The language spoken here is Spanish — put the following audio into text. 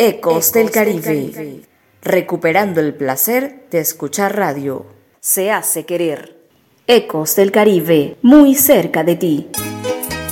Ecos del Caribe, recuperando el placer de escuchar radio. Se hace querer. Ecos del Caribe, muy cerca de ti.